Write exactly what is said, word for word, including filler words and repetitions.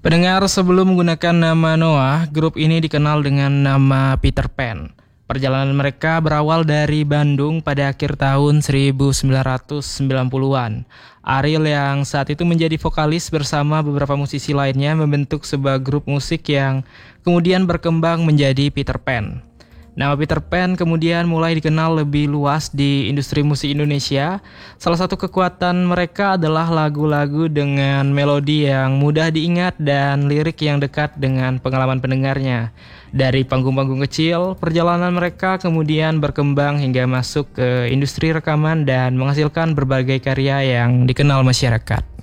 Pendengar, sebelum menggunakan nama Noah, grup ini dikenal dengan nama Peter Pan. Perjalanan mereka berawal dari Bandung pada akhir tahun seribu sembilan ratus sembilan puluhan. Ariel yang saat itu menjadi vokalis bersama beberapa musisi lainnya membentuk sebuah grup musik yang kemudian berkembang menjadi Peter Pan. Nama Peter Pan kemudian mulai dikenal lebih luas di industri musik Indonesia. Salah satu kekuatan mereka adalah lagu-lagu dengan melodi yang mudah diingat dan lirik yang dekat dengan pengalaman pendengarnya. Dari panggung-panggung kecil, perjalanan mereka kemudian berkembang hingga masuk ke industri rekaman dan menghasilkan berbagai karya yang dikenal masyarakat.